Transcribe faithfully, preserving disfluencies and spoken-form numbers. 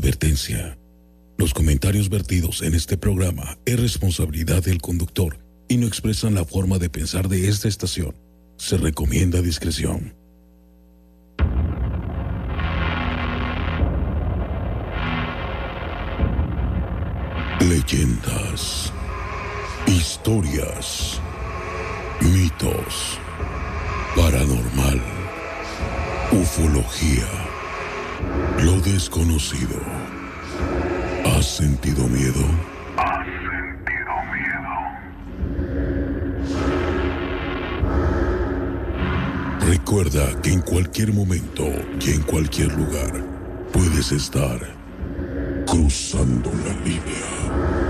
Advertencia. Los comentarios vertidos en este programa es responsabilidad del conductor y no expresan la forma de pensar de esta estación. Se recomienda discreción. Leyendas, historias, mitos, paranormal, ufología, lo desconocido. ¿Has sentido miedo? ¿Has sentido miedo? Recuerda que en cualquier momento y en cualquier lugar puedes estar cruzando la línea.